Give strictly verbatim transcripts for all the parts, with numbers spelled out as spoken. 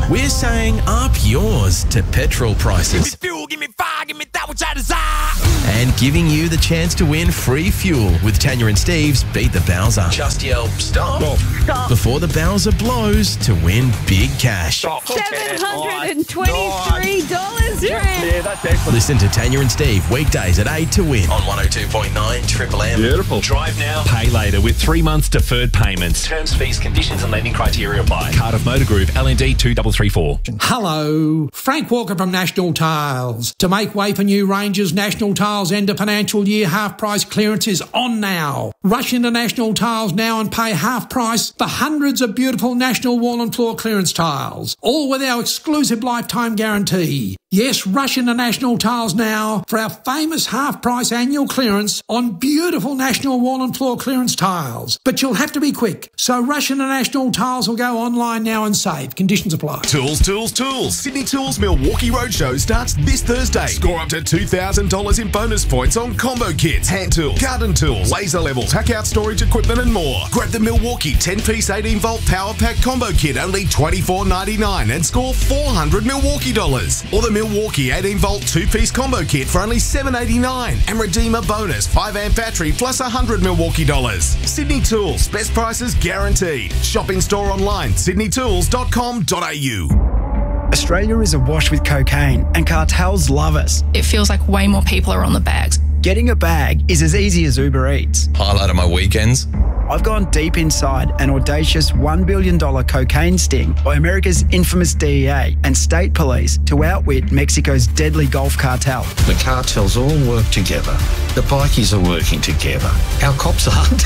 We're saying up yours to petrol prices. Give me fuel, give me fire, give me that which I desire. And giving you the chance to win free fuel with Tanya and Steve's Beat the Bowser. Just yell stop, Stop. before the Bowser blows to win big cash. Stop. seven hundred twenty-three dollars, Trent. Yeah, that's excellent. Listen to Tanya and Steve weekdays at eight to win on one oh two point nine Triple M. Beautiful. Drive now, pay later with three months deferred payments. Terms, fees, conditions and lending criteria apply. Cardiff Motor Group, L N D two three three four. Hello, Frank Walker from National Tiles. To make way for new ranges, National Tiles end of financial year half price clearance is on now. Rush into National Tiles now and pay half price for hundreds of beautiful National wall and floor clearance tiles, all with our exclusive lifetime guarantee. Yes, rush into National Tiles now for our famous half-price annual clearance on beautiful National wall and floor clearance tiles. But you'll have to be quick, so rush into National Tiles or go online now and save. Conditions apply. Tools, tools, tools. Sydney Tools Milwaukee Roadshow starts this Thursday. Score up to two thousand dollars in bonus points on combo kits, hand tools, garden tools, laser levels, pack-out storage equipment and more. Grab the Milwaukee ten-piece eighteen-volt Power Pack combo kit, only twenty-four ninety-nine, and score four hundred Milwaukee dollars. Or the Milwaukee eighteen-volt two-piece combo kit for only seven eighty-nine, and redeem a bonus five amp battery plus one hundred Milwaukee dollars. Sydney Tools, best prices guaranteed. Shop in store online, sydney tools dot com dot a u. Australia is awash with cocaine, and cartels love us. It feels like way more people are on the bags. Getting a bag is as easy as Uber Eats. Highlight of my weekends. I've gone deep inside an audacious one billion dollars cocaine sting by America's infamous D E A and state police to outwit Mexico's deadly Gulf cartel. The cartels all work together. The bikies are working together. Our cops aren't.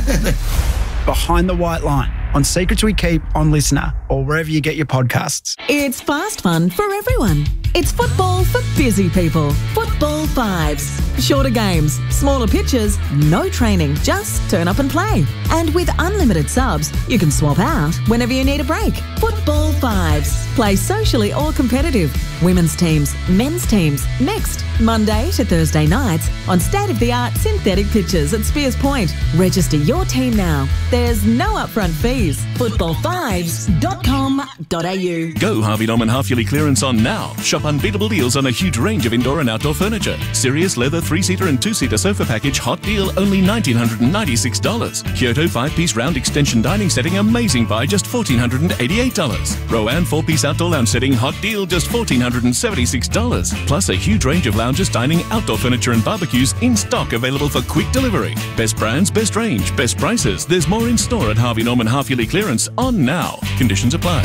Behind the White Line on Secrets We Keep on Listener or wherever you get your podcasts. It's fast fun for everyone. It's football for busy people. Football Fives. Shorter games, smaller pitches, no training, just turn up and play. And with unlimited subs, you can swap out whenever you need a break. Football Fives. Play socially or competitive. Women's teams, men's teams, mixed. Monday to Thursday nights on state-of-the-art synthetic pitches at Spears Point. Register your team now. There's no upfront fees. football fives dot com dot a u. Go Harvey Norman half-yearly clearance on now. Shop unbeatable deals on a huge range of indoor and outdoor furniture. Sirius leather three-seater and two-seater sofa package hot deal only one thousand nine hundred ninety-six dollars. Kyoto five-piece round extension dining setting amazing buy just one thousand four hundred eighty-eight dollars. Rowan four-piece outdoor lounge setting hot deal just one thousand four hundred seventy-six dollars. Plus a huge range of lounges, dining, outdoor furniture and barbecues in stock available for quick delivery. Best brands, best range, best prices. There's more in store at Harvey Norman half-yearly clearance on now. Conditions apply.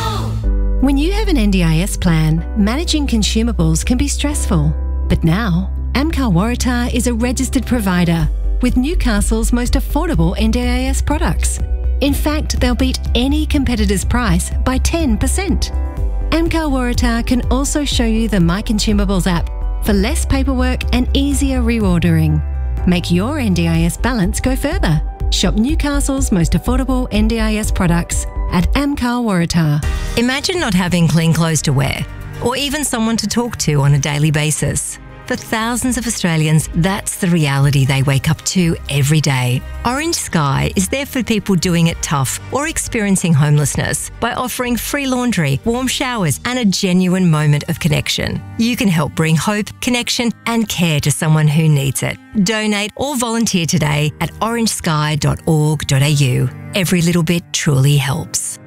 When you have an N D I S plan, managing consumables can be stressful. But now, Amcar Waratah is a registered provider with Newcastle's most affordable N D I S products. In fact, they'll beat any competitor's price by ten percent. Amcar Waratah can also show you the My Consumables app for less paperwork and easier reordering. Make your N D I S balance go further. Shop Newcastle's most affordable N D I S products at Amcar Waratah. Imagine not having clean clothes to wear, or even someone to talk to on a daily basis. For thousands of Australians, that's the reality they wake up to every day. Orange Sky is there for people doing it tough or experiencing homelessness by offering free laundry, warm showers, and a genuine moment of connection. You can help bring hope, connection, and care to someone who needs it. Donate or volunteer today at orange sky dot org dot a u. Every little bit truly helps.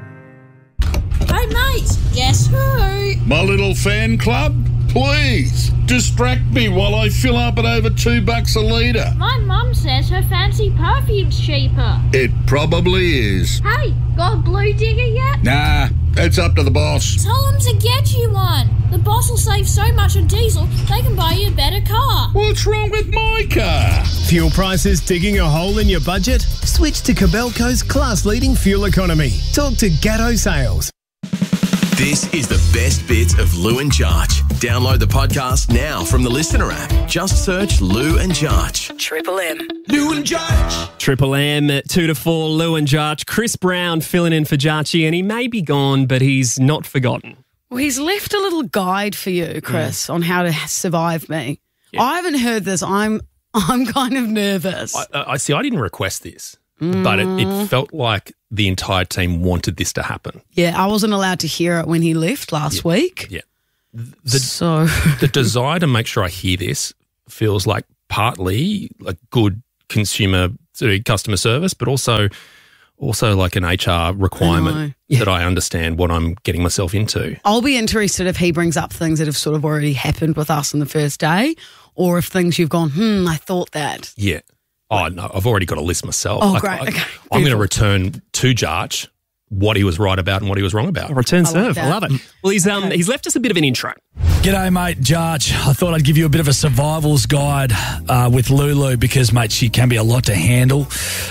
Hey mate, guess who? My little fan club? Please, distract me while I fill up at over two bucks a litre. My mum says her fancy perfume's cheaper. It probably is. Hey, got a blue digger yet? Nah, it's up to the boss. Tell them to get you one. The boss will save so much on diesel, they can buy you a better car. What's wrong with my car? Fuel prices digging a hole in your budget? Switch to Cabelco's class-leading fuel economy. Talk to Gatto Sales. This is the best bits of Lou and Jarch. Download the podcast now from the Listener app. Just search Lou and Jarch. Triple M. Lou and Jarch. Triple M at two to four, Lou and Jarch. Chris Brown filling in for Jarchy, and he may be gone, but he's not forgotten. Well, he's left a little guide for you, Chris, mm. on how to survive me. Yeah. I haven't heard this. I'm I'm kind of nervous. I, I see. I didn't request this. but it, it felt like the entire team wanted this to happen. Yeah, I wasn't allowed to hear it when he left last Yeah. week. Yeah. The, so the desire to make sure I hear this feels like partly like good consumer sort of customer service, but also also like an H R requirement I that I understand what I'm getting myself into. I'll be interested if he brings up things that have sort of already happened with us on the first day, or if things you've gone, hmm, I thought that. Yeah. Oh, no, I've already got a list myself. Oh, I- great. I, Okay. I'm going to return to Jarch what he was right about and what he was wrong about. Return I like serve. that. I love it. Well, he's um he's left us a bit of an intro. G'day, mate, Jarch. I thought I'd give you a bit of a survivals guide uh, with Lulu because, mate, she can be a lot to handle.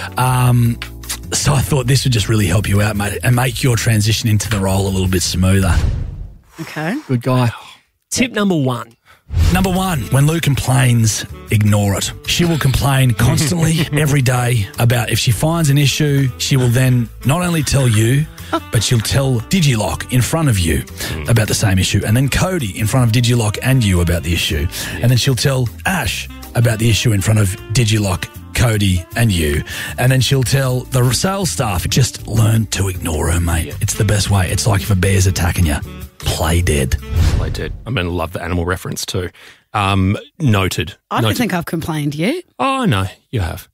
Um, so I thought this would just really help you out, mate, and make your transition into the role a little bit smoother. Okay. Good guy. Tip number one. Number one, when Lou complains, ignore it. She will complain constantly every day about if she finds an issue, she will then not only tell you, but she'll tell Digilock in front of you about the same issue, and then Cody in front of Digilock and you about the issue, and then she'll tell Ash about the issue in front of Digilock, Cody and you, and then she'll tell the sales staff. Just learn to ignore her, mate. It's the best way. It's like if a bear's attacking you, play dead. Play dead. I'm going to love the animal reference too. Um, noted. I don't noted. think I've complained yet. Oh, no, you have.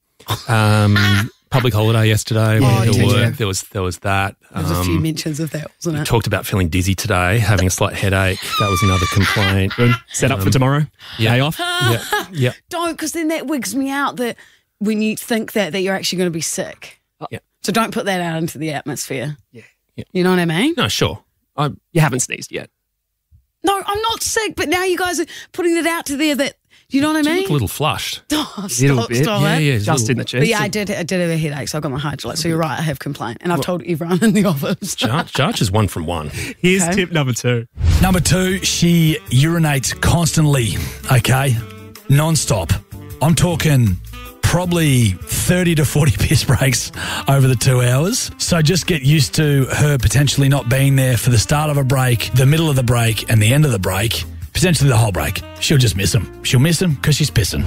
Um, public holiday yesterday. We Oh, had to did you? work. There was, there was that. There was a few Um, mentions of that, wasn't it? Talked about feeling dizzy today, having a slight headache. That was another complaint. Good. Set up for tomorrow. Yeah. Day off. Yeah, yeah. Don't, because then that wigs me out that when you think that, that you're actually going to be sick. Yeah. So don't put that out into the atmosphere. Yeah. Yeah. You know what I mean? No, sure. I, You haven't sneezed yet. No, I'm not sick, but now you guys are putting it out to there that, you know what I you mean? look a little flushed. Oh, stop, Little bit. stop Yeah, it. yeah. Just in the chest. But yeah, I did, I did have a headache, so I got my hydrolyte. So you're right, I have complained. And I've told everyone in the office. Jarch, Jarch is one from one. Here's Okay. tip number two. Number two, she urinates constantly, okay? Non-stop. I'm talking probably thirty to forty piss breaks over the two hours. So just get used to her potentially not being there for the start of a break, the middle of the break, and the end of the break, potentially the whole break. She'll just miss them. She'll miss them because she's pissing.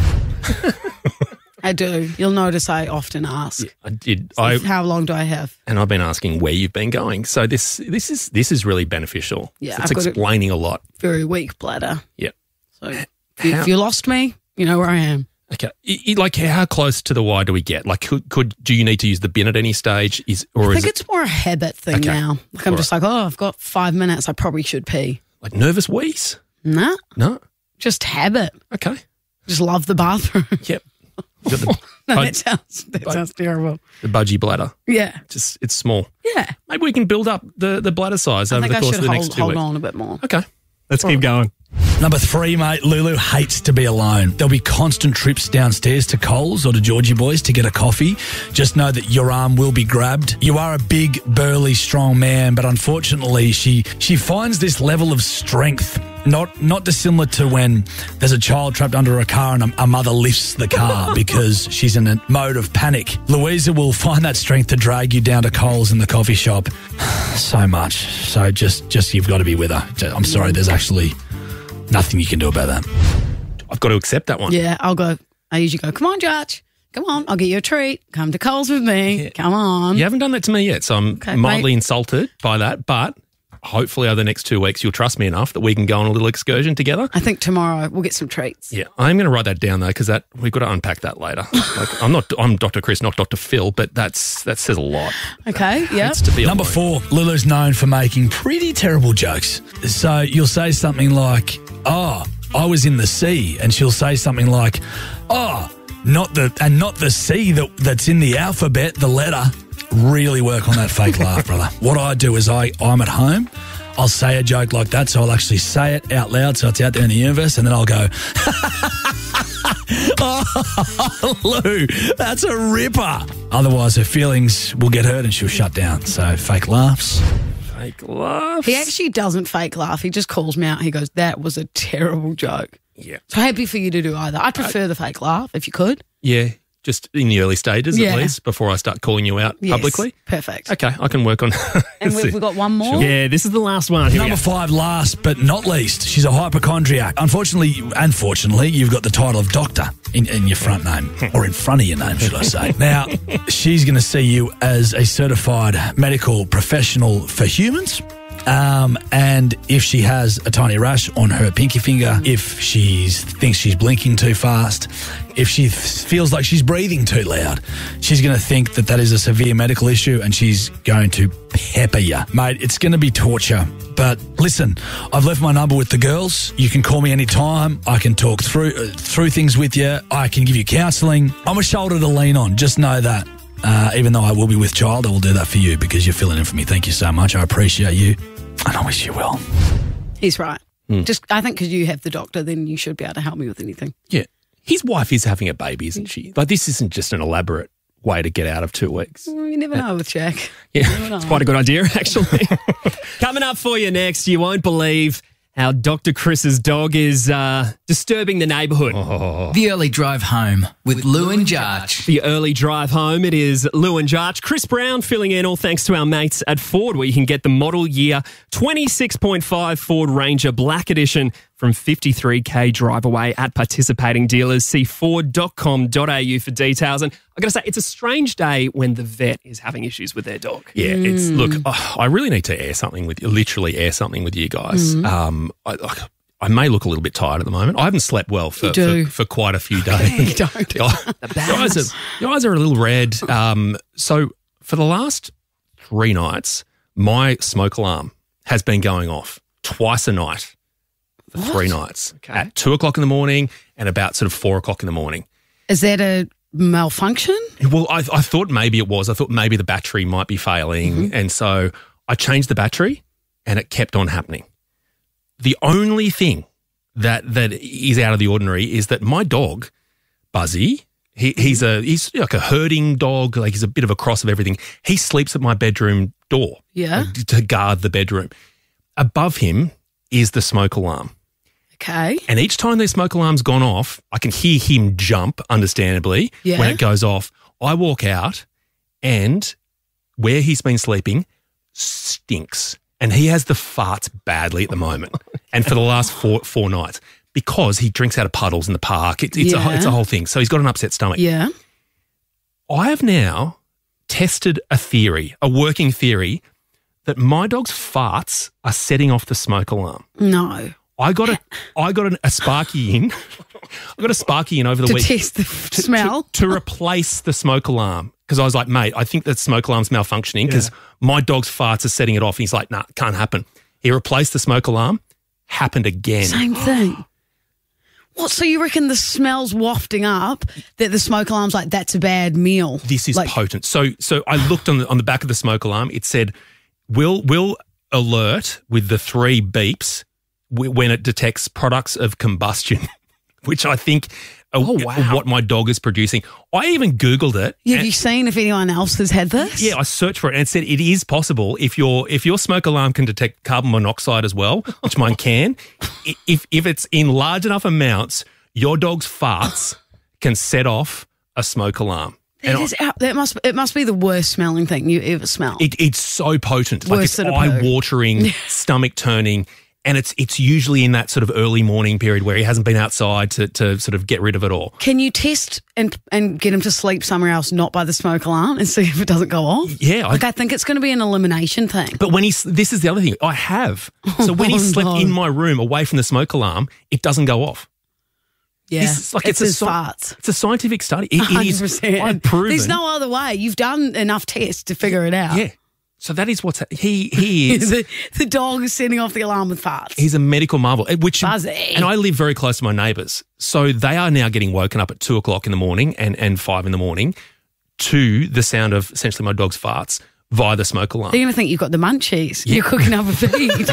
I do. You'll notice I often ask, I did. I how long do I have? and I've been asking where you've been going. So this this is this is really beneficial. Yeah, it's I've got it- explaining a lot. Very weak bladder. Yeah. So if you, How- if you lost me, you know where I am. Okay. I- I- like how close to the Y do we get? Like could, could do you need to use the bin at any stage? Is or I is think it it's more a habit thing Okay. now. Like I'm All just like, oh, I've got five minutes. I probably should pee. like nervous wheeze? Nah, No. just habit. Okay. Just love the bathroom. Yep. You got the, No, bud- that sounds that bud- sounds terrible. the budgie bladder. Yeah, Just it's small. yeah. Maybe we can build up the, the bladder size I over think the I course should of the hold, next two hold weeks. on a bit more. Okay. Let's keep going. Number three, mate, Lulu hates to be alone. There'll be constant trips downstairs to Coles or to Georgie Boys to get a coffee. Just know that your arm will be grabbed. You are a big, burly, strong man, but unfortunately she she finds this level of strength not not dissimilar to when there's a child trapped under a car and a, a mother lifts the car because she's in a mode of panic. Louisa will find that strength to drag you down to Coles in the coffee shop so much. So just, just you've got to be with her. I'm sorry, there's actually nothing you can do about that. I've got to accept that one. Yeah, I'll go. I usually go, come on, Judge. Come on, I'll get you a treat. Come to Coles with me. Come on. You haven't done that to me yet, so I'm Okay, mildly mate. insulted by that, but hopefully over the next two weeks you'll trust me enough that we can go on a little excursion together. I think tomorrow we'll get some treats. Yeah, I'm going to write that down though because that we've got to unpack that later. Like, I'm not, I'm Doctor Chris, not Doctor Phil, but that's that says a lot. Okay, yeah. It's to be Number alone. four, Lulu's known for making pretty terrible jokes. So you'll say something like, oh, I was in the sea. And she'll say something like, oh, not the, and not the C that, that's in the alphabet, the letter. Really work on that fake laugh, brother. What I do is I, I'm at home. I'll say a joke like that, so I'll actually say it out loud, so it's out there in the universe, and then I'll go, oh, Lou, that's a ripper. Otherwise, her feelings will get hurt and she'll shut down. So fake laughs. Fake laughs. He actually doesn't fake laugh. He just calls me out. He goes, that was a terrible joke. Yeah. So happy for you to do either. I prefer the fake laugh if you could. Yeah. just in the early stages Yeah. at least, before I start calling you out Yes, publicly. perfect. Okay, I can work on. And we've, we've got one more. Yeah, this is the last one. Here we Number go. five, last but not least, she's a hypochondriac. Unfortunately, unfortunately, you've got the title of doctor in, in your front name, or in front of your name, should I say. Now, she's going to see you as a certified medical professional for humans. Um, and if she has a tiny rash on her pinky finger, if she thinks she's blinking too fast, if she th- feels like she's breathing too loud, she's going to think that that is a severe medical issue and she's going to pepper you. Mate, it's going to be torture. But listen, I've left my number with the girls. You can call me anytime. I can talk through uh, through things with you. I can give you counselling. I'm a shoulder to lean on. Just know that. Uh, even though I will be with child, I will do that for you because you're filling in for me. Thank you so much. I appreciate you. And I wish you well. He's right. Mm. Just, I think because you have the doctor, then you should be able to help me with anything. Yeah. His wife is having a baby, isn't she? Like, this isn't just an elaborate way to get out of two weeks. Well, you never know with Jack. Yeah. You never know. It's quite a good idea, actually. Coming up for you next, you won't believe how Doctor Chris's dog is uh, disturbing the neighbourhood. Oh. The early drive home with Lou and Jarch. The early drive home, it is Lou and Jarch. Chris Brown filling in, all thanks to our mates at Ford, where you can get the model year twenty-six point five Ford Ranger Black Edition from fifty-three K drive away at participating dealers. See ford dot com dot a u for details. And I've got to say, it's a strange day when the vet is having issues with their dog. Yeah, it's look. Oh, I really need to air something with you. Literally air something with you guys. Mm. Um, I, I, I may look a little bit tired at the moment. I haven't slept well for You do. for, for quite a few days. You don't. Your eyes are, your eyes are a little red. Um, so for the last three nights, my smoke alarm has been going off twice a night for What? three nights. Okay. At two o'clock in the morning and about sort of four o'clock in the morning. Is that a malfunction? Well, I, I thought maybe it was. I thought maybe the battery might be failing. Mm-hmm. And so I changed the battery and it kept on happening. The only thing that that is out of the ordinary is that my dog, Buzzy, he, he's a he's like a herding dog, like he's a bit of a cross of everything. He sleeps at my bedroom door Yeah. like, to guard the bedroom. Above him is the smoke alarm. Okay. And each time the smoke alarm's gone off, I can hear him jump, understandably, Yeah. when it goes off. I walk out and where he's been sleeping stinks. And he has the farts badly at the moment. And for the last four four nights, because he drinks out of puddles in the park. It, it's, Yeah. a, it's a whole thing. So he's got an upset stomach. Yeah. I have now tested a theory, a working theory, that my dog's farts are setting off the smoke alarm. No. I got a, I got an, a Sparky in. I got a Sparky in over the To week test the f- to, smell? to, to replace the smoke alarm because I was like, mate, I think that smoke alarm's malfunctioning because my dog's farts are setting it off. And he's like, nah, can't happen. He replaced the smoke alarm. Happened again. Same thing. What? So you reckon the smell's wafting up that the smoke alarm's like, that's a bad meal? This is like, potent. So, so I looked on the on the back of the smoke alarm. It said, "Will will alert with the three beeps w- when it detects products of combustion," which I think are Oh, wow. what my dog is producing. I even Googled it. Have and- you seen if anyone else has had this? Yeah, I searched for it and it said it is possible if your if your smoke alarm can detect carbon monoxide as well, which mine can. i- If if it's in large enough amounts, your dog's farts can set off a smoke alarm. That, And is out, that must it must be the worst smelling thing you ever smell. It, it's so potent, like Worse it's than a poo. eye-watering, stomach turning, and it's it's usually in that sort of early morning period where he hasn't been outside to to sort of get rid of it all. Can you test and and get him to sleep somewhere else, not by the smoke alarm, and see if it doesn't go off? Yeah, I- like I think it's going to be an elimination thing. But when he's this is the other thing I have. So when he Oh, slept no. in my room away from the smoke alarm, it doesn't go off. Yeah, This is like it's, it's, a his sci- farts. It's a scientific study. It, it one hundred is. percent. I've proven. There's no other way. You've done enough tests to figure it out. Yeah. So that is what's he he is. the, the dog is setting off the alarm with farts. He's a medical marvel, eh, which Buzzy. and I live very close to my neighbours, so they are now getting woken up at two o'clock in the morning and, and five in the morning to the sound of essentially my dog's farts via the smoke alarm. They're going to think you've got the munchies. You're cooking up a feed.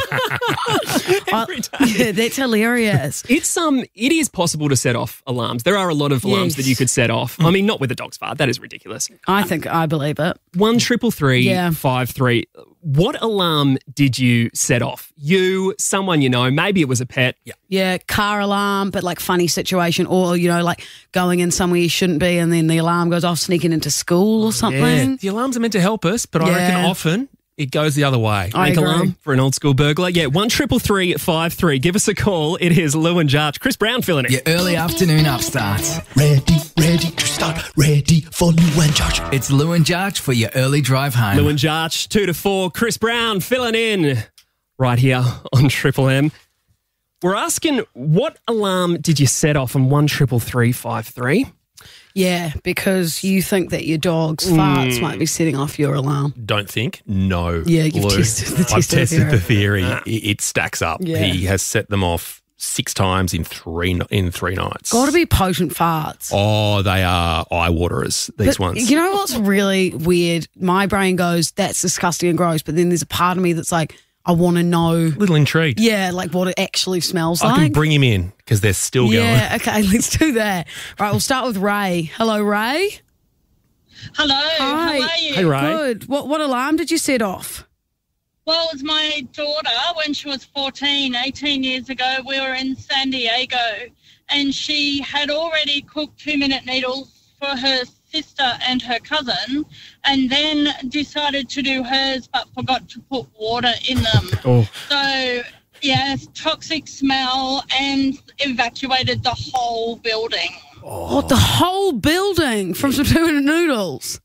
I- yeah, that's hilarious. It's um, it is possible to set off alarms. There are a lot of alarms Yes. that you could set off. I mean, not with a dog's fart. That is ridiculous. I think I believe it. One triple three Yeah. five three. what alarm did you set off? You, someone you know, maybe it was a pet. Yeah. Yeah, car alarm, but like funny situation, or, you know, like going in somewhere you shouldn't be and then the alarm goes off, sneaking into school or something. Yeah. The alarms are meant to help us, but I Yeah. reckon often it goes the other way. I Fake agree. alarm for an old school burglar. Yeah, one triple three five three. Give us a call. It is Lou and Jarch. Chris Brown filling it. Your early afternoon upstarts. Ready, ready to start, ready for Lou and Jarch. It's Lou and Jarch for your early drive home. Lou and Jarch, two to four. Chris Brown filling in right here on Triple M. We're asking, what alarm did you set off on one triple three five three? Yeah, because you think that your dog's farts Mm. might be setting off your alarm. Don't think. No. Yeah, you've Lou. tested the I've tested tested theory. the theory. It, it stacks up. Yeah. He has set them off six times in three in three nights. Got to be potent farts. Oh, they are eye waterers, these But ones. You know what's really weird? My brain goes, that's disgusting and gross, but then there's a part of me that's like, I want to know. A little intrigued. Yeah, like what it actually smells I like. can bring him in because they're still Yeah, okay, let's do that. Right, we'll start with Ray. Hello, Ray. Hello, Hi. how are you? Hey, Ray. Good. What what alarm did you set off? Well, it was my daughter when she was fourteen, eighteen years ago. We were in San Diego and she had already cooked two-minute needles for her sister and her cousin and then decided to do hers but forgot to put water in them. Oh. So, yes, toxic smell and evacuated the whole building. Oh, the whole building from some two-minute noodles.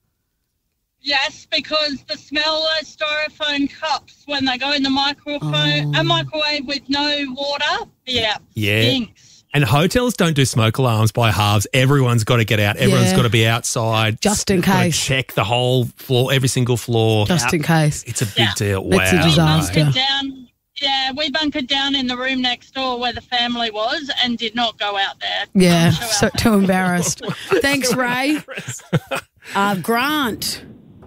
Yes, because the smell of styrofoam cups when they go in the microphone, Oh. a microwave with no water. Yeah. Yeah. Stinks. And hotels don't do smoke alarms by halves. Everyone's got to get out. Everyone's Yeah. got to be outside. Just in Gotta case. check the whole floor, every single floor. Just in case. It's a big deal. It's a Wow. disaster. Bunkered down. Yeah, we bunkered down in the room next door where the family was and did not go out there. Yeah, Don't show so out too embarrassed. Thanks, Ray. Uh, Grant.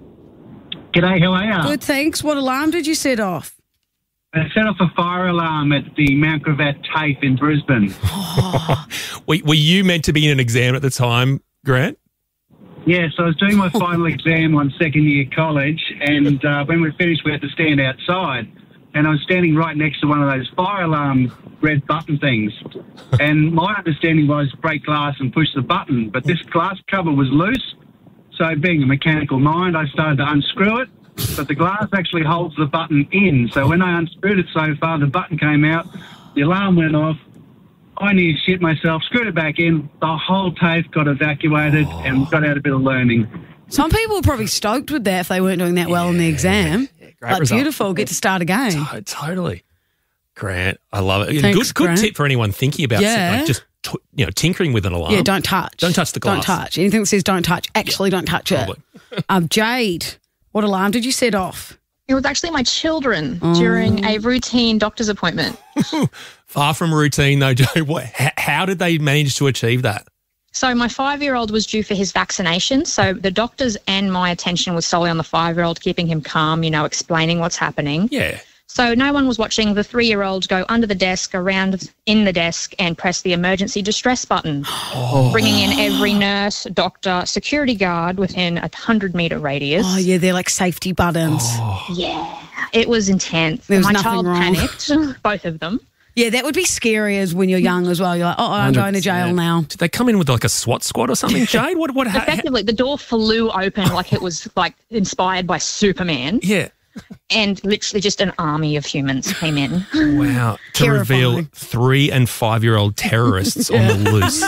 G'day, how are you? Good, thanks. What alarm did you set off? I set off a fire alarm at the Mount Gravatt TAFE in Brisbane. Were, were you meant to be in an exam at the time, Grant? Yes, I was doing my final exam on second year college, and uh, when we finished, we had to stand outside. And I was standing right next to one of those fire alarm red button things. And my understanding was break glass and push the button, but this glass cover was loose. So being a mechanical mind, I started to unscrew it, but the glass actually holds the button in. So when I unscrewed it so far, the button came out, the alarm went off. I nearly shit myself, screwed it back in. The whole TAFE got evacuated and got out a bit of learning. Some people were probably stoked with that if they weren't doing that well in the exam. great like, result. beautiful, get to start again. To- totally. Grant, I love it. Thanks, good good Grant. tip for anyone thinking about Yeah. like just t- you know tinkering with an alarm. Yeah, don't touch. Don't touch the glass. Don't touch. Anything that says don't touch, actually don't touch it. um, Jade, what alarm did you set off? It was actually my children Oh. during a routine doctor's appointment. Far from routine though, Joe. What, how, how did they manage to achieve that? So my five-year-old was due for his vaccination. So the doctors and my attention was solely on the five-year-old, keeping him calm, you know, explaining what's happening. Yeah. So no one was watching the three-year-old go under the desk, around in the desk, and press the emergency distress button, bringing in every nurse, doctor, security guard within a hundred-metre radius. Oh, yeah, they're like safety buttons. Yeah, it was intense. There was my nothing child wrong. panicked, both of them. Yeah, that would be scary as when you're young as well. You're like, oh, I'm going to jail now. Did they come in with like a SWAT squad or something, Jade? What? What? ha- Effectively, the door flew open like it was like inspired by Superman. Yeah. And literally just an army of humans came in. Wow. To reveal three and five year old terrorists on the loose.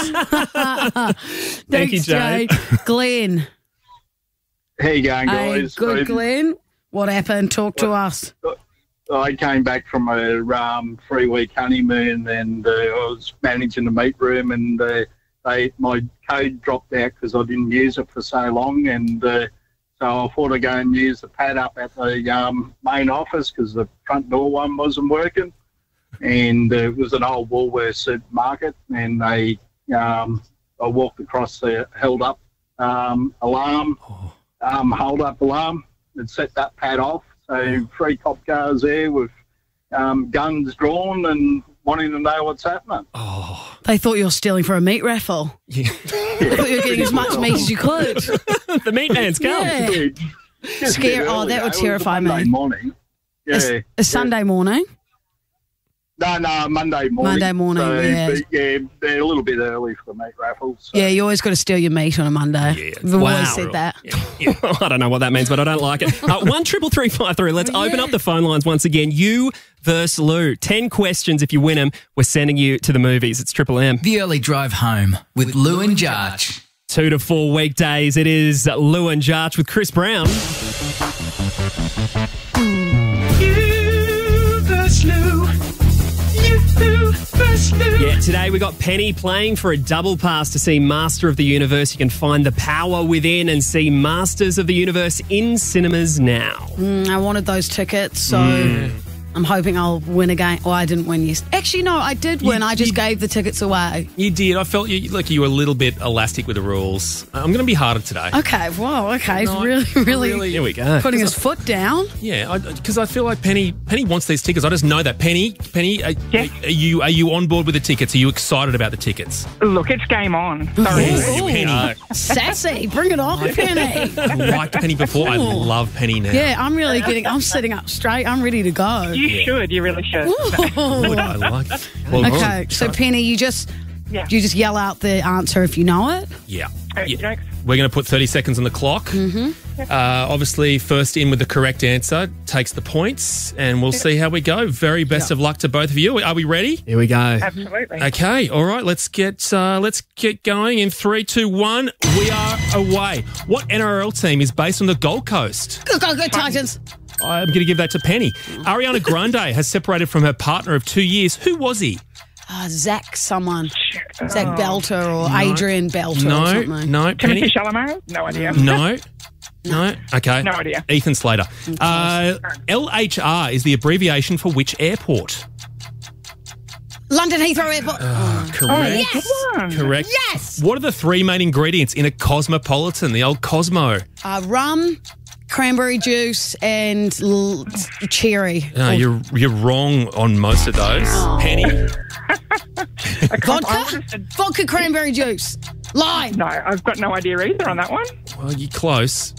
Thanks, you, Jade. Glenn. How you going, Hey, guys? good, I- Glenn. What happened? Talk to us. I came back from a um, three-week honeymoon, and uh, I was managing the meat room, and uh, they my code dropped out because I didn't use it for so long, and uh, so I thought I'd go and use the pad up at the um, main office because the front door one wasn't working, and uh, it was an old Woolworths supermarket, and they um, I walked across the held up um, alarm, um, hold up alarm, and set that pad off. So three cop cars there with um, guns drawn and wanting to know what's happening. They thought you were stealing for a meat raffle. Yeah. They thought you were getting as much meat as you could. The meat man's come. Yeah. Just Scare- a bit oh, early, that would though. It was a terrify me. Monday morning. Yeah. A, a Sunday morning? No, no, Monday morning. Monday morning, so, yeah. But yeah, they're a little bit early for the meat raffles. So. Yeah, you always got to steal your meat on a Monday. We've Wow. always said that. I don't know what that means, but I don't like it. Uh, one triple three five three. Let's open up the phone lines once again. You versus Lou. Ten questions. If you win them, we're sending you to the movies. It's Triple M. The early drive home with Lou and Jarch. Two to four weekdays. It is Lou and Jarch with Chris Brown. You versus Lou. You versus Lou. Yeah, today we got Penny playing for a double pass to see Master of the Universe. You can find the power within and see Masters of the Universe in cinemas now. Mm, I wanted those tickets, so Mm. I'm hoping I'll win again. Well, I didn't win yes. Actually, no, I did win. You- I just you- gave the tickets away. You did. I felt you, like you were a little bit elastic with the rules. I'm going to be harder today. Okay, well, okay. He's No, really, really, really- Here we go. putting his foot down. Yeah, because I, I feel like Penny Penny wants these tickets. I just know that. Penny, Penny, are, are you are you on board with the tickets? Are you excited about the tickets? Look, it's game on. Sorry. Yes, Ooh. Penny. Sassy, bring it on, Penny. I liked Penny before. I love Penny now. Yeah, I'm really getting, I'm sitting up straight. I'm ready to go. You Yeah. should. You really should. Ooh. I like it. Well, Okay, so Penny, you just Yeah. you just yell out the answer if you know it. Yeah. Okay, Yeah. We're going to put thirty seconds on the clock. Mm-hmm. Uh, obviously, first in with the correct answer takes the points, and we'll see how we go. Very best of luck to both of you. Are we ready? Here we go. Absolutely. Okay, all right. Let's get uh, let's get going in three, two, one. We are away. What N R L team is based on the Gold Coast? Go, go, go, Titans. I'm going to give that to Penny. Ariana Grande has separated from her partner of two years. Who was he? Uh, Zach someone. Zach Belter or No. Adrian Belter or No, something. no, Penny. Timothy Chalamet? No idea. No. No. Okay. No idea. Ethan Slater. Uh, L H R is the abbreviation for which airport? London Heathrow Airport. Uh, correct. yes. Correct. Yes. What are the three main ingredients in a cosmopolitan, the old Cosmo? Uh, rum, cranberry juice, and l- cherry. No, you're you're wrong on most of those. Penny. Vodka? Vodka cranberry juice. Lime. No, I've got no idea either on that one. Well, you're close.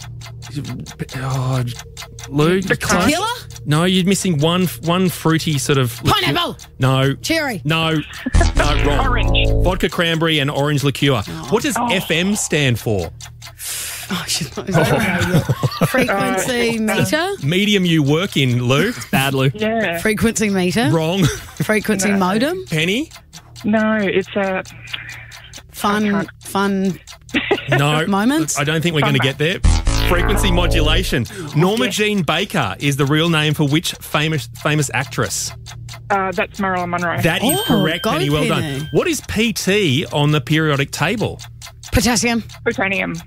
Oh, Lou, you're close. Tequila? No, you're missing one one fruity sort of liqueur. Pineapple. No. Cherry. No. No, wrong. Orange. Vodka cranberry and orange liqueur. What does F M stand for? Oh, shit. Is that Frequency meter? Medium you work in, Lou. Bad, Lou. Yeah. Frequency meter? Wrong. Frequency No. modem? Penny? No, it's a Fun, fun No. moments? I don't think we're going to get there. Frequency modulation. Norma Jean Baker is the real name for which famous famous actress? uh, that's Marilyn Monroe. That is Oh, correct, go Penny. Well Penny. done. What is P T on the periodic table? Potassium. Plutonium.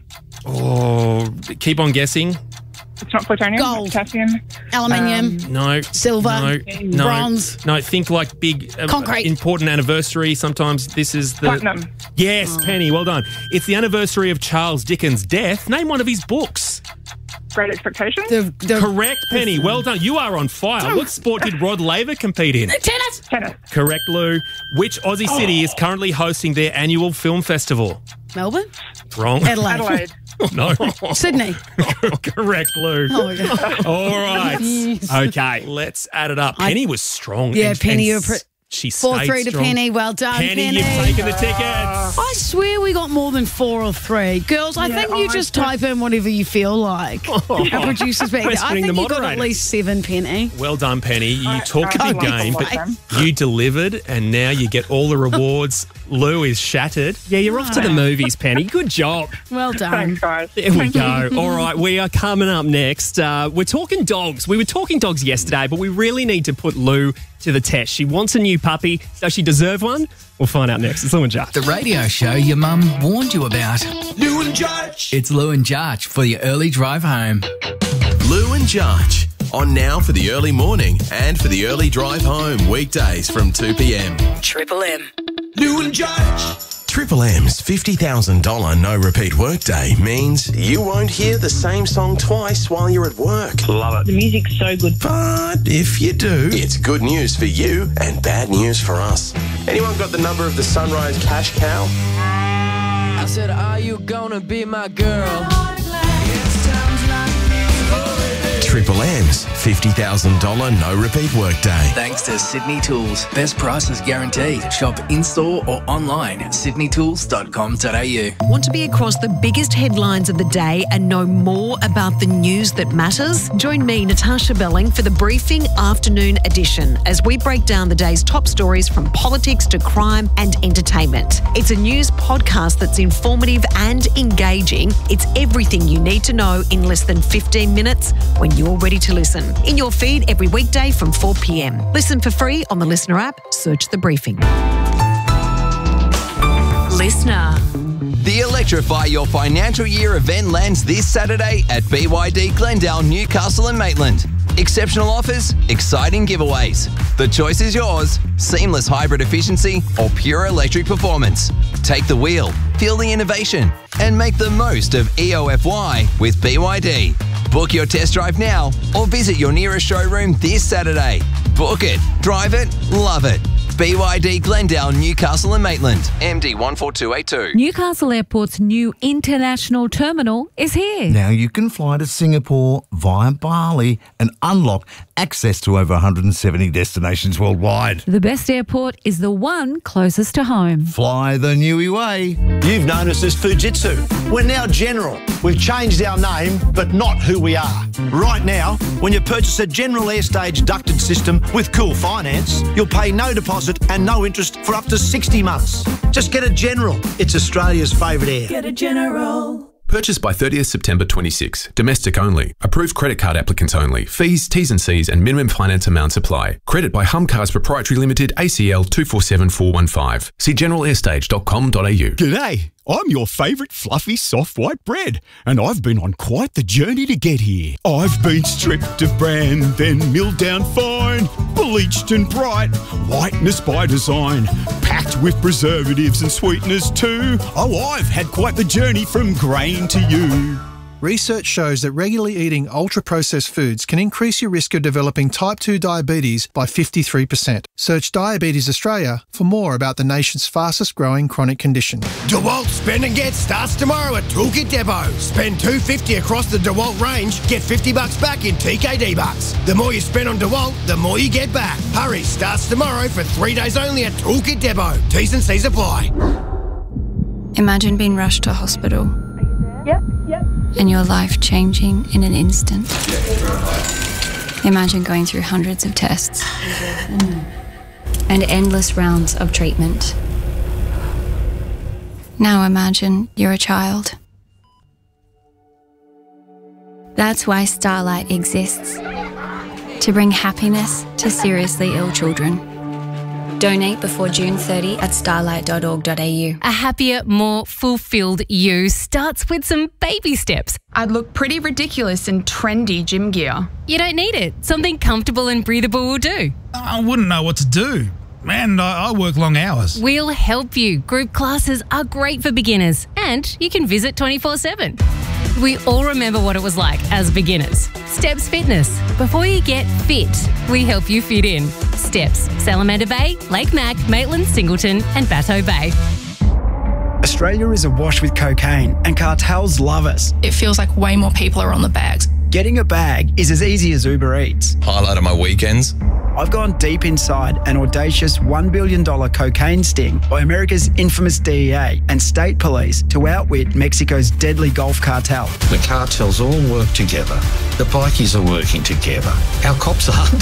Oh, keep on guessing. It's not plutonium. Gold. It's potassium. Aluminium. No. Silver. No. No. Bronze. No, think like big, uh, Concrete. important anniversary. Sometimes this is the. Platinum. Yes, Oh. Penny, well done. It's the anniversary of Charles Dickens' death. Name one of his books. Great Expectations. The, the Correct, Penny. Well done. You are on fire. What sport did Rod Laver compete in? tennis. Tennis. Correct, Lou. Which Aussie city is currently hosting their annual film festival? Melbourne. Wrong. Adelaide. Adelaide. No. Sydney. Correct, Lou. Oh, my God. All right. Yes. Okay, let's add it up. I- Penny was strong. Yeah, and- Penny, and you were pre- she Four stayed three to strong. Penny. Well done, Penny, Penny. you've taken the tickets. I swear we got more than four or three. Girls, I Yeah, think you I just just- type in whatever you feel like. Our producer's back there. I Questioning think the you got at moderators. least seven, Penny. Well done, Penny. You I- talked I a big love game, to but watch them. you delivered, and now you get all the rewards. Lou is shattered. Yeah, you're off to the movies, Penny. Good job. Well done. Thanks, guys. There we go. All right, we are coming up next. Uh, we're talking dogs. We were talking dogs yesterday, but we really need to put Lou to the test. She wants a new puppy. Does she deserve one? We'll find out next. It's Lou and Jarch. The radio show your mum warned you about. Lou and Jarch. It's Lou and Jarch for your early drive home. Lou and Jarch. On now for the early morning and for the early drive home. Weekdays from two p.m. Triple M. Lou and Jarch. Triple M's fifty thousand dollars no repeat workday means you won't hear the same song twice while you're at work. Love it. The music's so good. But if you do, it's good news for you and bad news for us. Anyone got the number of the Sunrise Cash Cow? I said, are you gonna be my girl? Triple M's fifty thousand dollars no-repeat workday. Thanks to Sydney Tools. Best prices guaranteed. Shop in-store or online at sydney tools dot com dot a u. Want to be across the biggest headlines of the day and know more about the news that matters? Join me, Natasha Belling, for the Briefing Afternoon Edition as we break down the day's top stories from politics to crime and entertainment. It's a news podcast that's informative and engaging. It's everything you need to know in less than fifteen minutes when you're ready to listen. In your feed every weekday from four p.m. Listen for free on the Listener app. Search The Briefing. Listener. The Electrify Your Financial Year event lands this Saturday at B Y D Glendale, Newcastle and Maitland. Exceptional offers, exciting giveaways. The choice is yours. Seamless hybrid efficiency or pure electric performance. Take the wheel, feel the innovation, and make the most of E O F Y with B Y D. Book your test drive now or visit your nearest showroom this Saturday. Book it, drive it, love it. B Y D Glendale, Newcastle and Maitland. M D one four two eight two. Newcastle Airport's new international terminal is here. Now you can fly to Singapore via Bali and unlock access to over one hundred seventy destinations worldwide. The best airport is the one closest to home. Fly the Newy way. You've known us as Fujitsu. We're now General. We've changed our name, but not who we are. Right now, when you purchase a General Airstage ducted system with Cool Finance, you'll pay no deposit and no interest for up to sixty months. Just get a General. It's Australia's favourite air. Get a General. Purchased by thirtieth September twenty-six. Domestic only. Approved credit card applicants only. Fees, T's and C's and minimum finance amounts apply. Credit by Humcars Proprietary Limited, A C L two four seven four one five. See general airstage dot com dot a u. G'day. I'm your favourite fluffy soft white bread, and I've been on quite the journey to get here. I've been stripped of bran, then milled down fine, bleached and bright, whiteness by design, packed with preservatives and sweeteners too. Oh, I've had quite the journey from grain to you. Research shows that regularly eating ultra-processed foods can increase your risk of developing type two diabetes by fifty-three percent. Search Diabetes Australia for more about the nation's fastest-growing chronic condition. DeWalt Spend and Get starts tomorrow at Toolkit Depot. Spend two hundred fifty dollars across the DeWalt range, get fifty bucks back in T K D bucks. The more you spend on DeWalt, the more you get back. Hurry, starts tomorrow for three days only at Toolkit Depot. T's and C's apply. Imagine being rushed to hospital. Yep, yep. And your life changing in an instant. Imagine going through hundreds of tests and endless rounds of treatment. Now imagine you're a child. That's why Starlight exists, to bring happiness to seriously ill children. Donate before June thirtieth at starlight dot org dot a u. A happier, more fulfilled you starts with some baby steps. I'd look pretty ridiculous in trendy gym gear. You don't need it. Something comfortable and breathable will do. I wouldn't know what to do. Man, I, I work long hours. We'll help you. Group classes are great for beginners, and you can visit twenty-four seven. We all remember what it was like as beginners. Steps Fitness. Before you get fit, we help you fit in. Steps, Salamander Bay, Lake Mac, Maitland, Singleton and Bateau Bay. Australia is awash with cocaine and cartels love us. It feels like way more people are on the bags. Getting a bag is as easy as Uber Eats. Highlight of my weekends. I've gone deep inside an audacious one billion dollars cocaine sting by America's infamous D E A and state police to outwit Mexico's deadly Gulf cartel. The cartels all work together. The bikies are working together. Our cops aren't.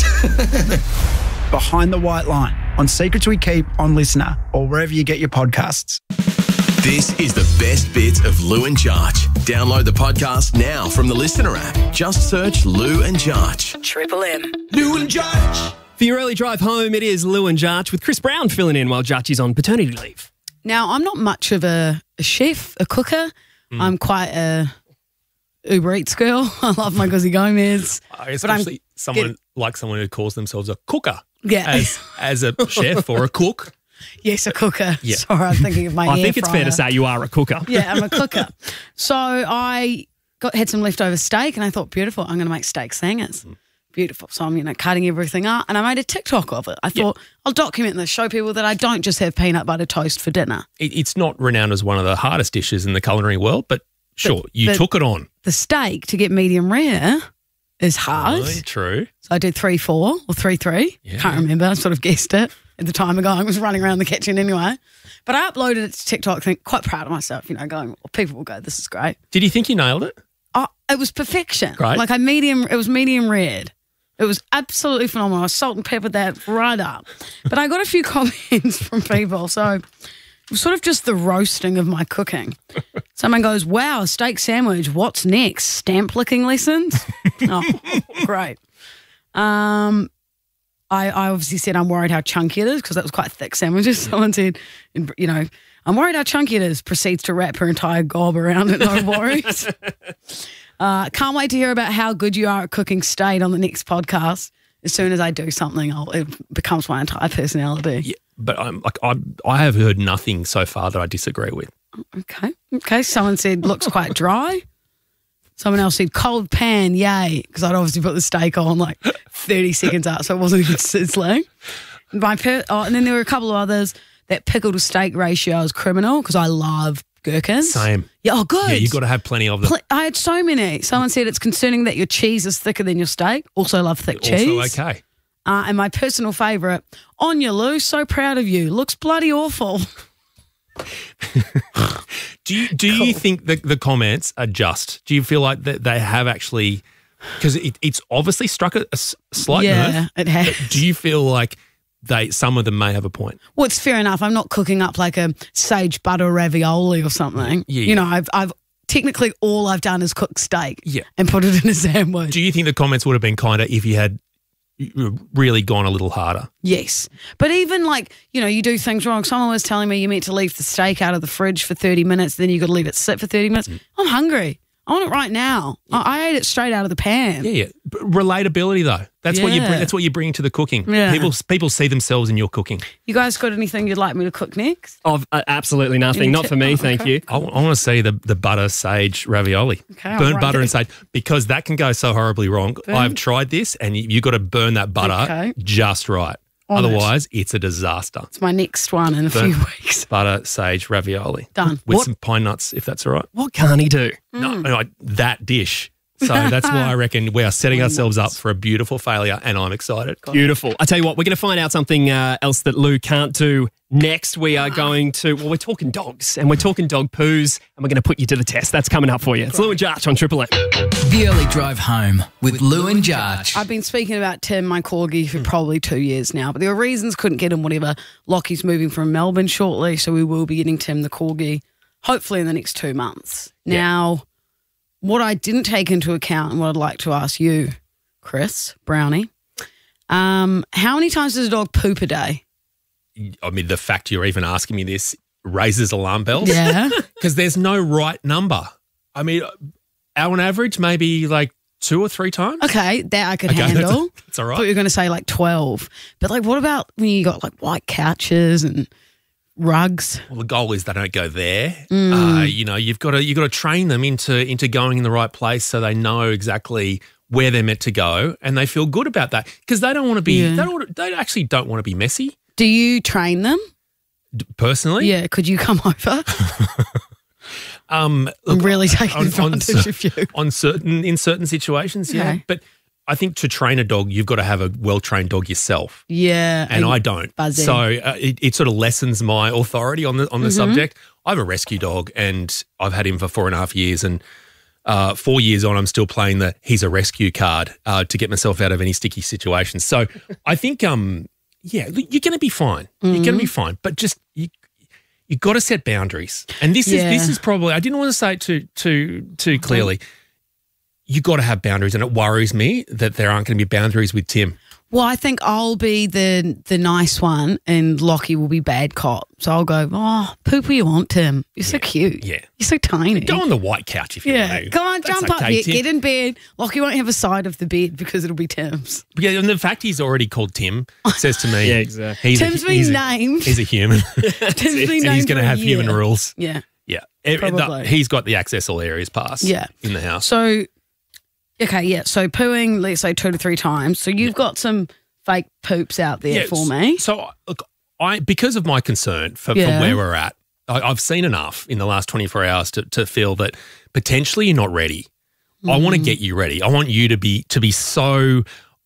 Behind the White Line on Secrets We Keep on Listener or wherever you get your podcasts. This is the best bits of Lou and Jarch. Download the podcast now from the Listener app. Just search Lou and Jarch. Triple M. Lou and Jarch. For your early drive home, it is Lou and Jarch with Chris Brown filling in while Jarch is on paternity leave. Now, I'm not much of a, a chef, a cooker. Mm. I'm quite a Uber Eats girl. I love my Guzzi Gomez. Especially someone get, like someone who calls themselves a cooker. Yeah. As, as a chef or a cook. Yes, a cooker. Yeah. Sorry, I'm thinking of my I air think it's fryer. fair to say you are a cooker. Yeah, I'm a cooker. So I got had some leftover steak and I thought, beautiful, I'm going to make steak sangers. Mm. Beautiful. So I'm, you know, cutting everything up and I made a TikTok of it. I thought, yep. I'll document this, show people that I don't just have peanut butter toast for dinner. It, it's not renowned as one of the hardest dishes in the culinary world, but sure, but, you but took it on. The steak, to get medium rare, is hard. Really? True. So I did three four or three three. Yeah. Can't remember. I sort of guessed it at the time ago. I was running around the kitchen anyway. But I uploaded it to TikTok, think quite proud of myself, you know, going, well, people will go, this is great. Did you think you nailed it? Oh, it was perfection. Great. Like I medium, it was medium red. It was absolutely phenomenal. I salt and peppered that right up. But I got a few comments from people. So it was sort of just the roasting of my cooking. Someone goes, wow, a steak sandwich. What's next? Stamp licking lessons? Oh, great. Um, I, I obviously said I'm worried how chunky it is because that was quite thick sandwiches. Someone said, you know, I'm worried how chunky it is. Proceeds to wrap her entire gob around it. No worries. Uh, can't wait to hear about how good you are at cooking steak on the next podcast. As soon as I do something, I'll, it becomes my entire personality. Yeah, but I'm like I I have heard nothing so far that I disagree with. Okay. Okay. Someone said looks quite dry. Someone else said cold pan, yay, because I'd obviously put the steak on like thirty seconds out, so it wasn't a good sizzling. My per- oh, and then there were a couple of others. That pickle to steak ratio is criminal because I love gherkins. Same. Yeah, oh, good. Yeah, you've got to have plenty of them. Pl- I had so many. Someone said it's concerning that your cheese is thicker than your steak. Also love thick cheese. Also okay. Uh, and my personal favourite, on you, Lou, so proud of you. Looks bloody awful. do you do cool. you think the, the comments are just? Do you feel like that they have actually, because it, it's obviously struck a, a slight yeah, nerve. Yeah, it has. Do you feel like they some of them may have a point? Well, it's fair enough. I'm not cooking up like a sage butter ravioli or something. Yeah, you yeah. know, I've I've technically all I've done is cook steak yeah. and put it in a sandwich. Do you think the comments would have been kinder if you had really gone a little harder? Yes. But even like, you know, you do things wrong. Someone was telling me you meant to leave the steak out of the fridge for thirty minutes, then you got to leave it sit for thirty minutes. Mm. I'm hungry. I want it right now. Yeah. I, I ate it straight out of the pan. Yeah, yeah. But relatability though. That's yeah. what you bring, that's what you bring to the cooking. Yeah. People people see themselves in your cooking. You guys got anything you'd like me to cook next? Oh, uh, absolutely nothing. Any Not tip? for me, oh, thank okay. you. I, I want to see the, the butter sage ravioli. Okay, burn right. butter and sage, because that can go so horribly wrong. Burn. I've tried this and you, you got to burn that butter Okay. just right. On Otherwise, it. it's a disaster. It's my next one in a Burn few weeks. Butter sage ravioli. Done. With What? some pine nuts, if that's all right. What can't he do? No, no, that dish. So that's why I reckon we are setting ourselves up for a beautiful failure, and I'm excited. Beautiful. I tell you what, we're going to find out something uh, else that Lou can't do next. We are going to, well, we're talking dogs and we're talking dog poos, and we're going to put you to the test. That's coming up for you. It's Lou and Jarch on Triple M. The Early Drive Home with Lou and Jarch. I've been speaking about Tim, my corgi, for probably two years now, but there were reasons couldn't get him, whatever. Lockie's moving from Melbourne shortly, so we will be getting Tim the corgi, hopefully in the next two months. Yeah. Now, what I didn't take into account and what I'd like to ask you, Chris Brownie, um, how many times does a dog poop a day? I mean, the fact you're even asking me this raises alarm bells. Yeah. Because there's no right number. I mean, on average, maybe like two or three times. Okay, that I could Okay, handle. that's- that's all right. I thought you were going to say like twelve. But like, what about when you got like white couches and rugs? Well, the goal is they don't go there. Mm. Uh, you know, you've got to you've got to train them into into going in the right place so they know exactly where they're meant to go and they feel good about that because they don't want to be. Yeah. They don't. wanna- They actually don't want to be messy. Do you train them? D- Personally, Yeah, could you come over? Um, I'm really taking on, on, advantage cer- of you. on certain in certain situations. Yeah, Okay. but I think to train a dog, you've got to have a well trained dog yourself. Yeah. And I don't. Buzzy. So uh, it, it sort of lessens my authority on the on the Mhm. subject. I have a rescue dog and I've had him for four and a half years and uh, four years on, I'm still playing the he's a rescue card uh, to get myself out of any sticky situations. So I think, um, yeah, look, you're going to be fine. You're going to be Mhm. fine. But just you you got to set boundaries. And this Yeah. is this is probably, I didn't want to say it too, too, too clearly. You got to have boundaries, and it worries me that there aren't going to be boundaries with Tim. Well, I think I'll be the the nice one and Lockie will be bad cop. So I'll go, oh, poop where you want, Tim. You're so cute. Yeah. You're so tiny. Go on the white couch if you Yeah. want to. Come on, That's jump up okay, here. Tim. Get in bed. Lockie won't have a side of the bed because it'll be Tim's. Yeah, and the fact he's already called Tim says to me, Yeah, exactly. He's Tim's a, been he's a- named. he's a human. Tim's been and named he's going for to a have human year. rules. Yeah. Yeah. Eh, no, Probably. he's got the access all areas pass Yeah. in the house. So, okay, yeah. So pooing, let's say two to three times. So you've got some fake poops out there Yeah, for me. So, look, I because of my concern for, Yeah. for where we're at, I, I've seen enough in the last twenty-four hours to, to feel that potentially you're not ready. I want to Mm. get you ready. I want you to be to be so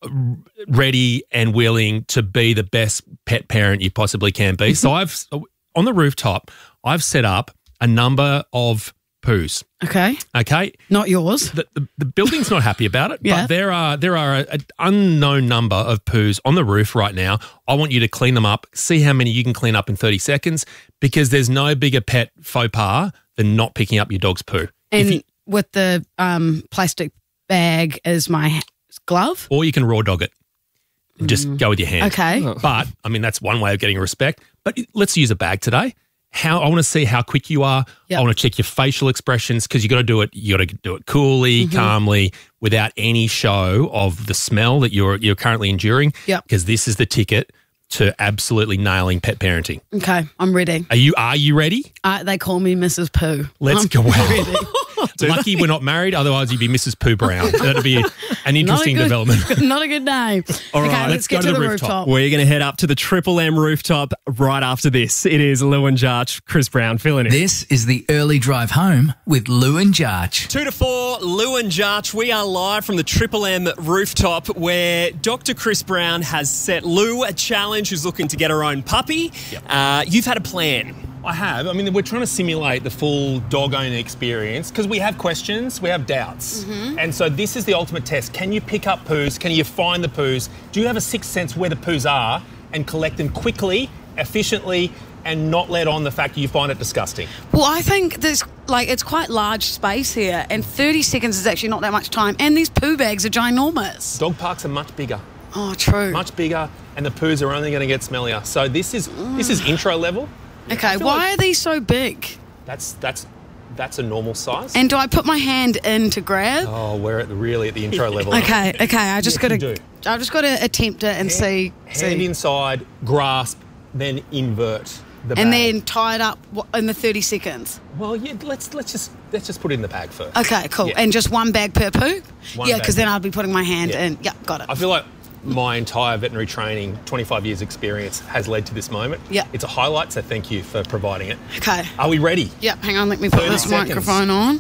ready and willing to be the best pet parent you possibly can be. So I've on the rooftop, I've set up a number of poos. Okay. Okay. Not yours. The, the, the building's not happy about it, Yeah. but there are there are an unknown number of poos on the roof right now. I want you to clean them up, see how many you can clean up in thirty seconds, because there's no bigger pet faux pas than not picking up your dog's poo. If And you- with the um, plastic bag as my ha- glove. or you can raw dog it. Just Mm. go with your hand. Okay. But, I mean, that's one way of getting respect. But let's use a bag today. How I want to see how quick you are. Yep. I want to check your facial expressions because you got to do it. You got to do it coolly, Mhm. calmly, without any show of the smell that you're you're currently enduring. Yep. Because this is the ticket to absolutely nailing pet parenting. Okay, I'm ready. Are you Are you ready? Uh, they call me Missus Pooh. Let's I'm go. Wow. ready. Lucky we're not married. Otherwise, you'd be Missus Pooh Brown. That'd be an interesting Not a good- development. Not a good name. All okay, right, let's, get to, the rooftop. We're going to head up to the Triple M rooftop right after this. It is Lou and Jarch, Chris Brown filling in. This is the early drive home with Lou and Jarch. Two to four, Lou and Jarch. We are live from the Triple M rooftop where Doctor Chris Brown has set Lou a challenge who's looking to get her own puppy. Uh, you've had a plan. I have. I mean, we're trying to simulate the full dog owner experience because we have questions, we have doubts. Mm-hmm. And so this is the ultimate test. Can you pick up poos? Can you find the poos? Do you have a sixth sense where the poos are and collect them quickly, efficiently, and not let on the fact that you find it disgusting? Well, I think there's like it's quite large space here, and thirty seconds is actually not that much time. And these poo bags are ginormous. Dog parks are much bigger. Oh, true. Much bigger, and the poos are only going to get smellier. So this is this is intro level. Okay, I feel why like are these so big? That's that's that's a normal size. And do I put my hand in to grab? Oh, we're at the, really at the intro level. Okay, okay. I just Yes, got you to. do. I've just got to attempt it and see. Hand see. inside, grasp, then invert the bag. And then tie it up w- in the thirty seconds. Well, yeah, let's let's just let's just put it in the bag first. Okay, cool. Yeah. And just one bag per poo? One yeah, bag because then per- I'll be putting my hand Yeah. in. Yeah, got it. I feel like my entire veterinary training, twenty-five years experience, has led to this moment. Yeah. It's a highlight, so thank you for providing it. Okay. Are we ready? Yep, hang on, let me put thirty this seconds. microphone on.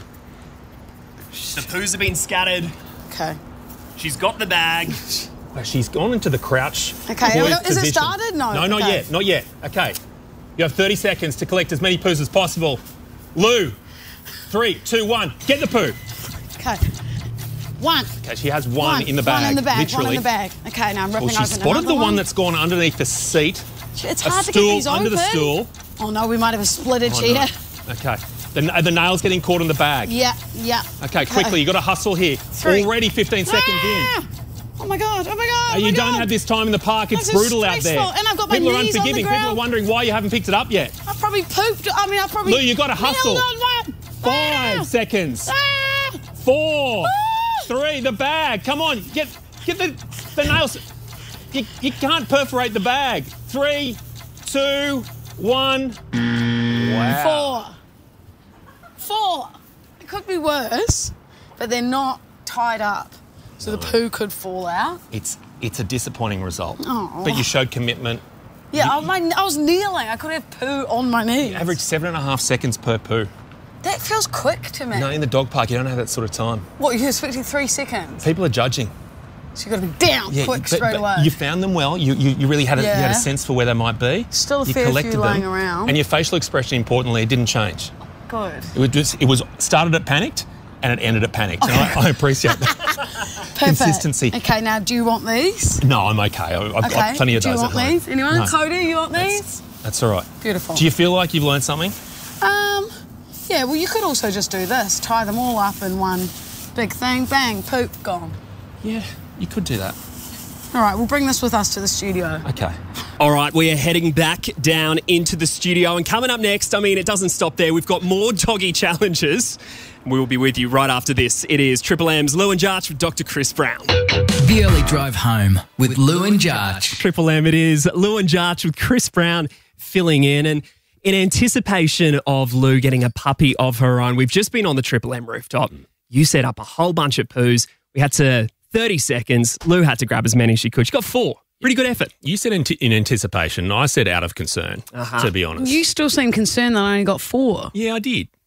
The poos have been scattered. Okay. She's got the bag. Well, she's gone into the crouch. Okay, poised is it position. started? No, No, not okay. yet, not yet. Okay. You have thirty seconds to collect as many poos as possible. Lou, three, two, one, get the poo. Okay. One. Okay, she has one, One. in the bag. One in the bag. Literally. One in the bag. Okay, now I'm ripping Well, she open spotted another the one one that's gone underneath the seat. It's a hard to get stool these under the open. stool. Oh no, we might have a splitted Oh, here. no. Okay. The, are the nails getting caught in the bag? Yeah, yeah. Okay, quickly, you got to hustle here. Three. Already fifteen seconds Ah! in. Oh my god, oh my god. Uh, oh you my don't God. have this time in the park. It's This is brutal out there. stressful, and I've got my People are knees on the unforgiving. People are ground. wondering why you haven't picked it up yet. I've probably pooped. I mean, I've probably. Lou, you got to hustle. kneeled on one. Five seconds. Ah! Four. Ah! Three. The bag. Come on. Get get the, the nails. You, you can't perforate the bag. Three, two, one. Wow. Four. Four. It could be worse, but they're not tied up. So the poo could fall out. It's it's a disappointing result. Oh. But you showed commitment. Yeah, I, my, I was kneeling. I could have poo on my knees. Average seven and a half seconds per poo. That feels quick to me. No, in the dog park, you don't have that sort of time. What, you're expecting three seconds? People are judging. So you've got to be down Yeah, quick but- straight but away. You found them well. You you, you really had a, you had Yeah. a sense for where they might be. Still a you fair few collected lying them, around. and your facial expression, importantly, it didn't change. Good. It was just, it was started at panicked, and it ended at panicked. And I, I appreciate that Perfect. consistency. Okay, now do you want these? No, I'm okay. I, I've okay. got plenty of do you those want at home. these? Anyone? No, Cody, you want these? that's all right. Beautiful. Do you feel like you've learned something? Um, yeah, well, you could also just do this. Tie them all up in one big thing. Bang, poop, gone. Yeah, you could do that. All right, we'll bring this with us to the studio. Okay. All right, we are heading back down into the studio. And coming up next, I mean, it doesn't stop there. We've got more doggy challenges. We will be with you right after this. It is Triple M's Lou and Jarch with Doctor Chris Brown. The early drive home with Lou and Jarch. Triple M, it is Lou and Jarch with Chris Brown filling in. And in anticipation of Lou getting a puppy of her own, we've just been on the Triple M rooftop. You set up a whole bunch of poos. We had to thirty seconds. Lou had to grab as many as she could. She got four. Pretty good effort. You said in, in anticipation. I said out of concern, Uh-huh. to be honest. You still seem concerned that I only got four. Yeah, I did.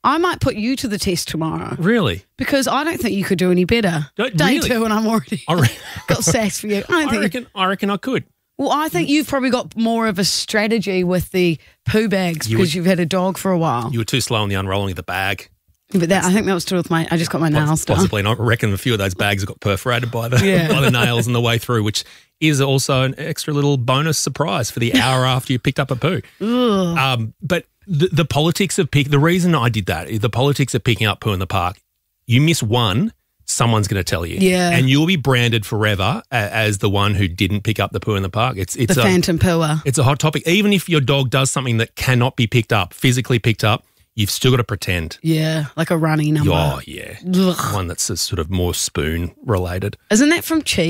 I might put you to the test tomorrow. Really? Because I don't think you could do any better. Don't- Day really? two and I'm already I, re- got sass for you. I don't I think reckon. I reckon I could. Well, I think you've probably got more of a strategy with the poo bags You because would- you've had a dog for a while. You were too slow on the unrolling of the bag. But that, I think that was to do with my, I just got my nails done. Possibly, and I reckon a few of those bags got perforated by the Yeah. by the nails on the way through, which is also an extra little bonus surprise for the hour after you picked up a poo. Ugh. Um, but the, the politics of pick, the reason I did that is the politics of picking up poo in the park. You miss one, someone's going to tell you, Yeah. and you'll be branded forever a, as the one who didn't pick up the poo in the park. It's it's the a, phantom pooer. It's a hot topic. Even if your dog does something that cannot be picked up, physically picked up, you've still got to pretend. Yeah, like a runny number. Oh, yeah. Ugh. One that's a sort of more spoon related. Isn't that from Cheese?